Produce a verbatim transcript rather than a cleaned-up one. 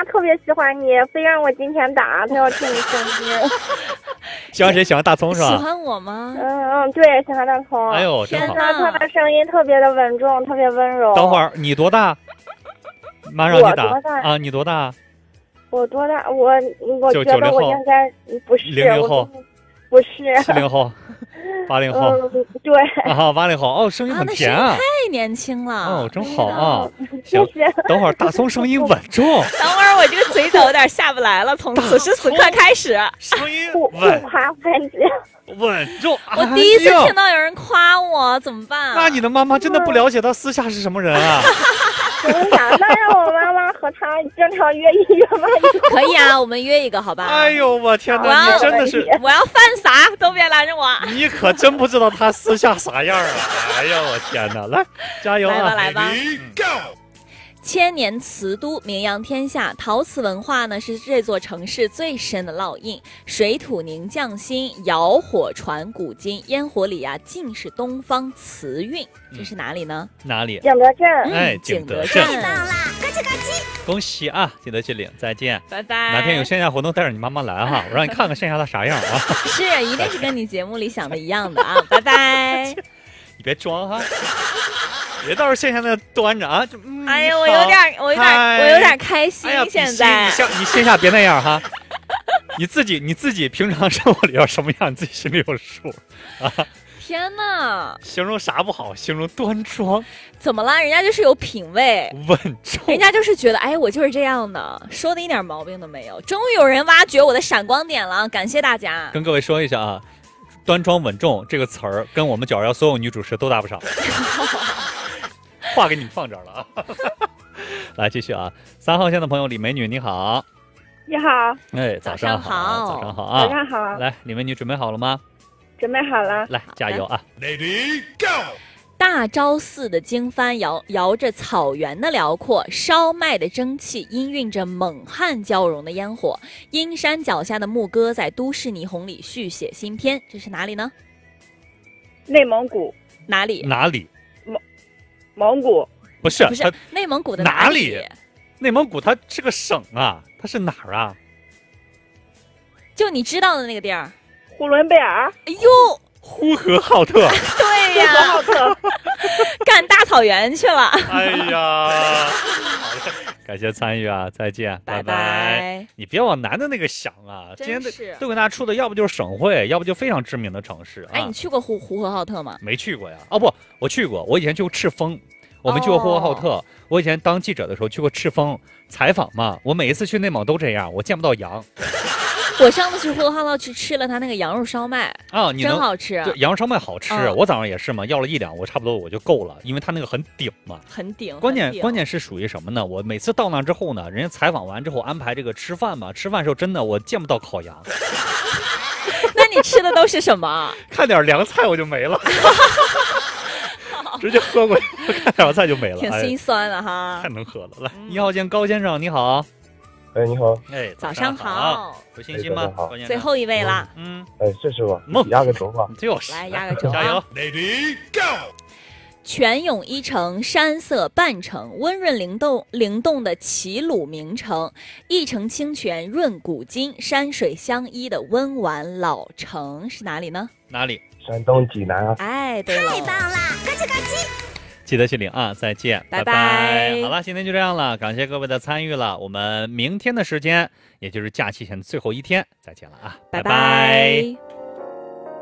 妈特别喜欢你，非让我今天打，她要听你声音。 喜欢谁？喜欢大葱是吧？ 喜欢我吗？ 嗯嗯，对，喜欢大葱。 哎呦，真好！ 她她的声音特别的稳重，特别温柔。 等会儿你多大？马上你打我多大啊！你多大？ 我多大？我我就觉得我应该不是零零后， 不是七零后，八零后。 嗯，对。 啊，八零后哦，声音很甜啊， 太年轻了。 哦，真好啊！ 谢谢。 等会儿大葱声音稳重。 等会儿我这个嘴角有点下不来了，从此时此刻开始， 声音稳夸潘姐。 稳重。 我第一次听到有人夸我，怎么办？ 那你的妈妈真的不了解她私下是什么人啊？ 真的？那让我妈妈和她经常约一约吧。 可以啊，我们约一个，好吧？ 哎呦，我天哪！你真的是， 我要犯啥都别拦着我。 你可真不知道她私下啥样啊！哎呦，我天哪！来，加油啊！ 来吧，来吧。 嗯千年瓷都名扬天下，陶瓷文化呢是这座城市最深的烙印。水土凝匠心，窑火传古今，烟火里啊尽是东方瓷韵。这是哪里呢？ 哪里？ 景德镇。 哎， 景德镇。 太棒啦！咯叽咯叽。 恭喜啊，景德镇岭，再见， 拜拜。 哪天有线下活动，带着你妈妈来哈，我让你看看线下她啥样啊。 是，一定是跟你节目里想的一样的啊。拜拜。 你别装哈。别到时候线下那端着啊！ 嗯、哎呀，我有点，我有点，我有点开心。 哎、 现在你线你线下别那样哈，你自己你自己平常生活里要什么样，你自己心里有数啊！ 天哪， 形容啥不好，形容端庄。 怎么了？人家就是有品味， 稳重。 人家就是觉得，哎，我就是这样的，说的一点毛病都没有。终于有人挖掘我的闪光点了，感谢大家。 跟各位说一下啊，端庄稳重这个词儿跟我们九二幺所有女主持都搭不上。话给你们放这儿了啊！来继续啊，三号线的朋友李美女你好。 你好。 哎，早上好，早上好啊！ 早上好。 来，李美女准备好了吗？ 准备好了。 来，加油啊 ！Lady Go！ 大昭寺的经幡摇摇着草原的辽阔，烧麦的蒸汽氤氲着猛汉交融的烟火，阴山脚下的牧歌在都市霓虹里续写新篇。这是哪里呢？ 内蒙古。 哪里？ 哪里？ 蒙古。 不是， 不是内蒙古的哪里？ 内蒙古它是个省啊，它是哪儿啊？ 就你知道的那个地儿。 呼伦贝尔。 哎呦， 呼和浩特。 对呀， 呼和浩特。 干大草原去了。 哎呀，感谢参与啊，再见， 拜拜拜。你别往南的那个想啊，今天都给大家出的，要不就是省会，要不就非常知名的城市啊。 哎，你去过呼呼和浩特吗？ 没去过呀。哦不，我去过，我以前去过赤峰。我们去过呼和浩特、哦，我以前当记者的时候去过赤峰采访嘛。我每一次去内蒙都这样，我见不到羊。 我上次去呼和浩特去吃了他那个羊肉烧麦啊，你真好吃。 对，羊肉烧麦好吃、嗯。我早上也是嘛，要了一两，我差不多我就够了，因为他那个很顶嘛。 很顶。 关键关键是属于什么呢？我每次到那之后呢，人家采访完之后安排这个吃饭嘛，吃饭时候真的我见不到烤羊。 那你吃的都是什么？ 看点凉菜我就没了。直接喝过去，看点菜就没了， 挺心酸的哈。 太能喝了，来，一号线高先生你好。 哎，你好。 哎， 早上好。 有信心吗？ 最后一位啦。 嗯。 哎，试试吧，压个轴吧。 就是。 来压个轴， 加油 ，Lady Go！ 泉涌一城，山色半城，温润灵动灵动的齐鲁名城，一城清泉润古今，山水相依的温婉老城是哪里呢？ 哪里？ 山东济南啊！ 哎，对了， 太棒啦！咯叽咯叽。 记得去领啊！再见， 拜拜拜。好了，今天就这样了，感谢各位的参与了。我们明天的时间，也就是假期前的最后一天，再见了啊！ 拜拜拜。